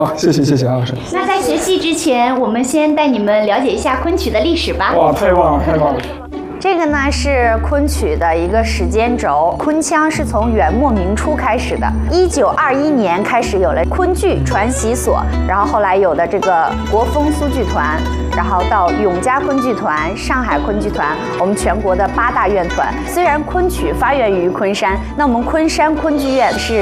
好，谢谢安老师。 那在学习之前，我们先带你们了解一下昆曲的历史吧。 哇，太棒了！ 这个呢是昆曲的一个时间轴，昆腔是从元末明初开始的，1921年开始有了昆剧传习所，然后后来有的这个国风苏剧团，然后到永嘉昆剧团、上海昆剧团，我们全国的8大院团。虽然昆曲发源于昆山，那我们昆山昆剧院是